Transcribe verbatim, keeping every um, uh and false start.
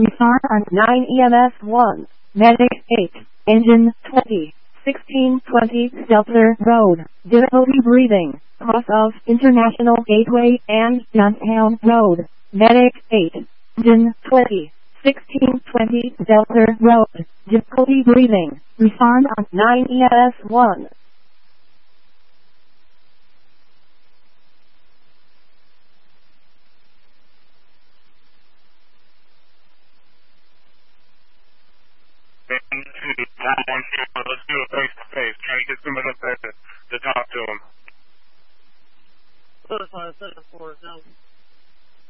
Respond on nine E M S one. Medic eight. Engine twenty. sixteen twenty Stelter Road. Difficulty breathing. Cross of International Gateway and Downtown Road. Medic eight. Engine twenty. sixteen twenty Stelter Road. Difficulty breathing. Respond on nine E M S one. Let's do it face to face. Try to get somebody up there to, to talk to him. Put us on a set of four, no.